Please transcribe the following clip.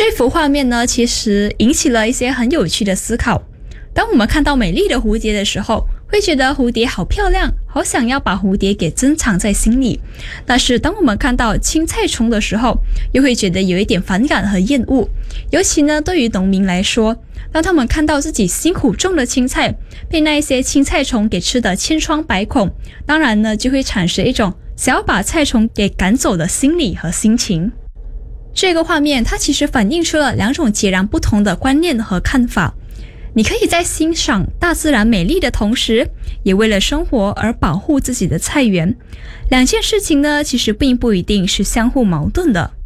这幅画面呢，其实引起了一些很有趣的思考。当我们看到美丽的蝴蝶的时候，会觉得蝴蝶好漂亮，好想要把蝴蝶给珍藏在心里。但是当我们看到青菜虫的时候，又会觉得有一点反感和厌恶。尤其呢，对于农民来说，当他们看到自己辛苦种的青菜被那一些青菜虫给吃得千疮百孔，当然呢，就会产生一种想要把菜虫给赶走的心理和心情。这个画面它其实反映出了两种截然不同的观念和看法。你可以在欣赏大自然美丽的同时，也为了生活而保护自己的菜园。两件事情呢，其实并不一定是相互矛盾的。